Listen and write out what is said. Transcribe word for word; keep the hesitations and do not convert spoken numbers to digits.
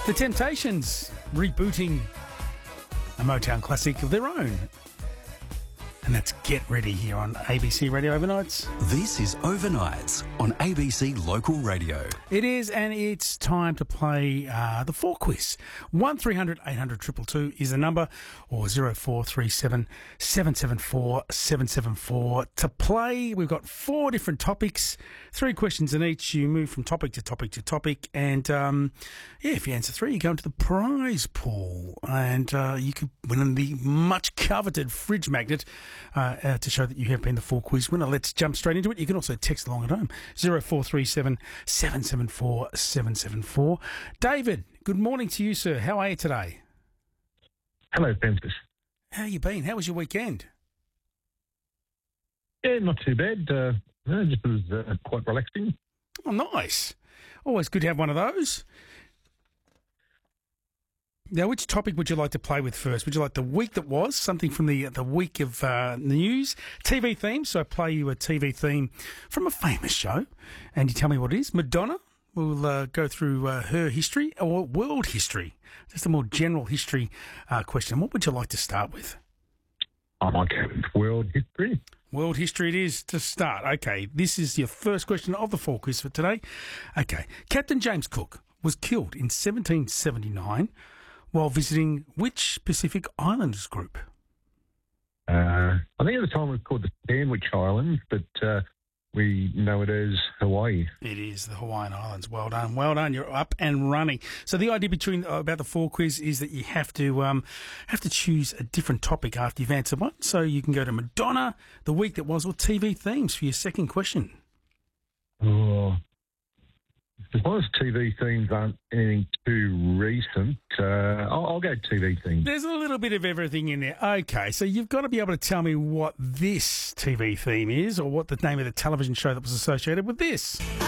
The Temptations rebooting a Motown classic of their own. And that's Get Ready here on A B C Radio Overnights. This is Overnights on A B C Local Radio. It is, and it's time to play uh, the Four Quiz. one three hundred eight hundred two two two is the number, or zero four three seven seven seven four seven seven four. To play, we've got four different topics, three questions in each. You move from topic to topic to topic, and um, yeah, if you answer three, you go into the prize pool, and uh, you could win the much coveted fridge magnet. Uh, uh, to show that you have been the Four Quiz winner. Let's jump straight into it. You can also text along at home, zero four three seven seven seven four seven seven four. David, good morning to you, sir. How are you today? Hello, Francis. How you been? How was your weekend? Yeah, not too bad. Uh, no, just was uh, quite relaxing. Oh, nice. Always good to have one of those. Now, which topic would you like to play with first? Would you like the week that was, something from the the week of uh, news, T V theme? So I play you a T V theme from a famous show, and you tell me what it is. Madonna, we'll uh, go through uh, her history, or world history, just a more general history uh, question. What would you like to start with? I might go with world history. World history it is to start. Okay, this is your first question of the Four Quiz for today. Okay, Captain James Cook was killed in seventeen seventy-nine while visiting which Pacific Islands group? Uh, I think at the time it was called the Sandwich Islands, but uh, we know it as Hawaii. It is the Hawaiian Islands. Well done, well done. You're up and running. So the idea between uh, about the Four Quiz is that you have to um, have to choose a different topic after you've answered one. So you can go to Madonna, the week that was, or T V themes for your second question. Oh. As long as T V themes aren't anything too recent, uh, I'll, I'll go T V themes. There's a little bit of everything in there. Okay, so you've got to be able to tell me what this T V theme is, or what the name of the television show that was associated with this.